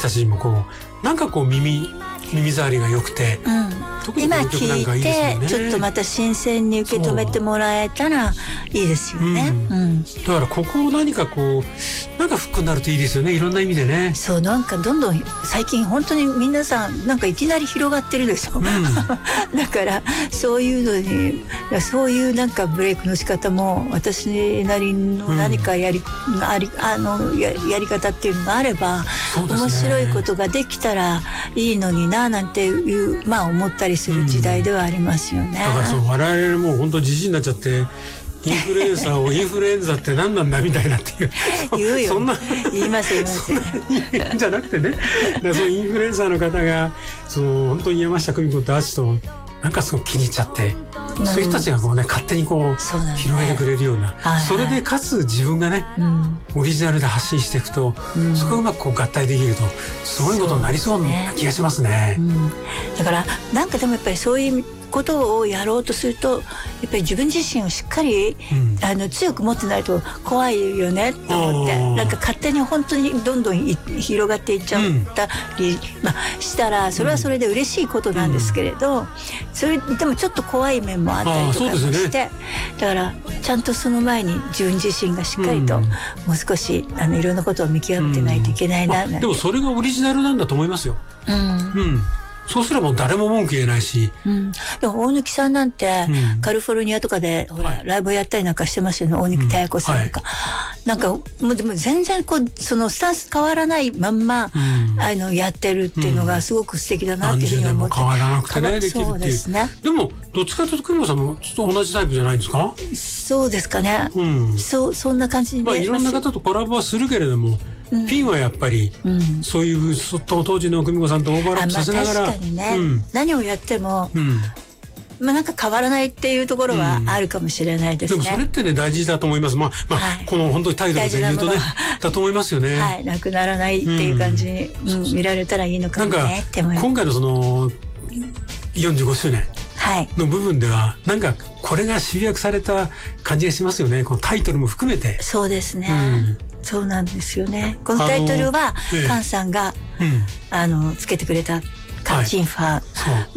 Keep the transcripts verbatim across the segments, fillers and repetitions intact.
たちにもこうなんかこう耳耳障りが良くて、うん、特にこの曲なんかいいですよね。 今聞いてちょっとまた新鮮に受け止めてもらえたらいいですよね、うんうん、 だからここを何かこうなんかフックになるといいですよね、いろんな意味でね。 そう、なんかどんどん最近本当に皆さんなんかいきなり広がってるでしょ、うん、だからそういうのにそういうなんかブレイクの仕方も私なりの何かやり、うん、ありあの や, やり方っていうのがあれば、ね、面白いことができたらいいのにななんていう、まあ思ったりする時代ではありますよね、うん、 だからそう我々もう本当じじいになっちゃってインフルエンサーをインフルエンザって何なんだみたいなっていう言うよそんな言います言いますじゃなくてね、だからそのインフルエンサーの方がその本当に山下久美子とアーティストをなんかすごく気に入っちゃって、うん、そういう人たちがこうね勝手にこう、ね、広げてくれるような、はいはい、それでかつ自分がね、うん、オリジナルで発信していくと、うん、そこがうまくこう合体できるとすごいことになりそうな気がしますね、うん、 だからなんかでもやっぱりそういうことをやろうとするとやっぱり自分自身をしっかり、うん、あの強く持ってないと怖いよねと思って、なんか勝手に本当にどんどん広がっていっちゃったり、うんまあ、したらそれはそれで嬉しいことなんですけれど、うん、それでもちょっと怖い面もあったりとかもして、ね、だからちゃんとその前に自分自身がしっかりと、うん、もう少しあのいろんなことを見極めてないといけないな、うん、 でもそれがオリジナルなんだと思いますよ、うんうんそうすれば誰も文句言えないし、 うん、でも大貫さんなんて、うん、カリフォルニアとかでほら、はい、ライブをやったりなんかしてますよね、大貫妙子さんとか、うんはい、なんかもうでも全然こうそのスタンス変わらないまんま、うん、あのやってるっていうのがすごく素敵だなっていうふうに思って、 うん、何十年も変わらなくてねできるっていう。 そうですね。 でもどっちかというと久美子さんもちょっと同じタイプじゃないんですか？ そうですかね、うん、そうそんな感じで、 まあ、いろんな方とコラボはするけれどもうん、ピンはやっぱり、うん、そういう当時の久美子さんとオーバーラップさせながら、 まあ、確かにね、うん、何をやっても、うんまあ、なんか変わらないっていうところはあるかもしれないですね、うん、 でもそれってね大事だと思います。まあ、まあはい、この本当に態度で言うとねだと思いますよね。 はい、なくならないっていう感じに、うんうん、見られたらいいのかもねって思います。 今回のそのよんじゅうごしゅうねんの部分ではなんかこれが集約された感じがしますよね。このタイトルも含めて。 そうですね、うんそうなんですよね。このタイトルはカンさんが、ええうん、あのつけてくれたカンチンファー、はい、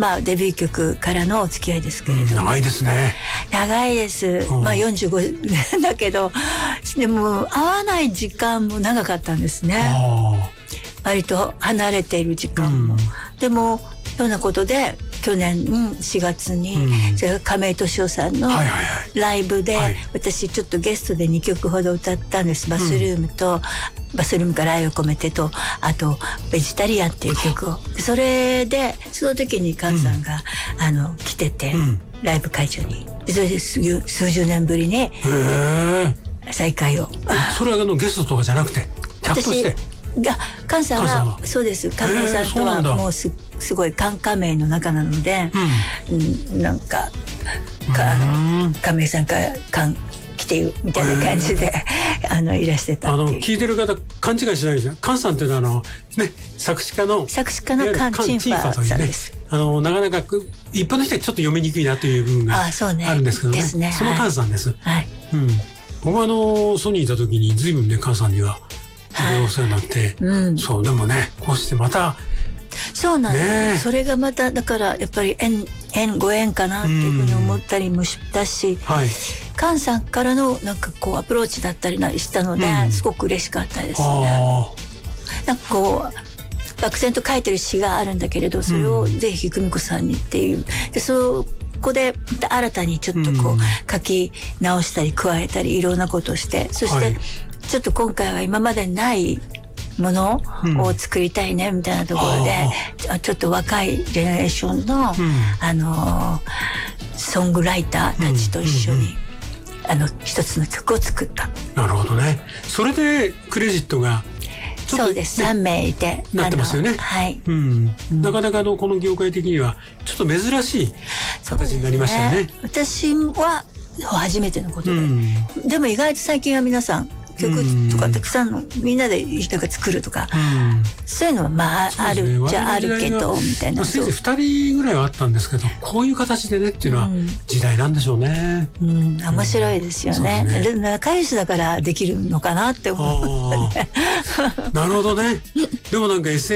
まあデビュー曲からのお付き合いですけれども、 うん、長いですね。 長いです、うん、まあよんじゅうごねんだけどでも会わない時間も長かったんですね。割と離れている時間も、うん、でもようなことで去年しがつに、うん、それから亀井俊夫さんのライブで、はいはいはい、私ちょっとゲストでにきょくほど歌ったんです。バスルームと、うん、バスルームから愛を込めてとあとベジタリアンっていう曲をそれでその時にカンさんが、うん、あの来てて、うん、ライブ会場にそれで数十年ぶりに再会をそれはあのゲストとかじゃなくてキャップしてがカンさんはそうです亀井さんとはもうすすごいカン亀井の中なので、うん、なんかか亀井さんからカン来てよみたいな感じであのいらしてたっていう。 あの聞いてる方勘違いしないですよ。カンさんっていうのはあのね作詞家の作詞家のカンチンファーさんです。 あのなかなか一般の人はちょっと読みにくいなという部分があるんですけどね。 そ, ねそのカンさんです。 はい。 うん。僕はあのソニーいた時に随分ねカンさんにはお世話になって、はいうん、そうでもねこうしてまたそうなんです、ね、それがまただからやっぱり縁縁ご縁かなっていうふうに思ったりもしたし、うんはい、カンさんからのなんかこうアプローチだったりしたので、うん、すごく嬉しかったですね。なんかこう漠然と書いてる詩があるんだけれどそれをぜひ久美子さんにっていうでそこで新たにちょっとこう、うん、書き直したり加えたりいろんなことをしてそして、はいちょっと今回は今までないものを作りたいねみたいなところで、うん、ちょっと若いジェネレーションの、うん、あのソングライターたちと一緒に、うんうんうん、あの一つの曲を作った。 なるほどね。それでクレジットがちょっと、ね、そうですさんめいいてなってますよね。 はい、 うんうん、なかなかのこの業界的にはちょっと珍しい形になりましたよね。 私は初めてのことで、うん、でも意外と最近は皆さん曲とかたくさんのみんなでなんか作るとか、うん、そういうのはまあ、ね、あるじゃあるけどみたいな。 せいぜいふたりぐらいはあったんですけどこういう形でねっていうのは時代なんでしょうね。 うん、うん、面白いですよね。うん、ね仲良しだからできるのかなって思う。 なるほどね。でもなんか エスエヌエス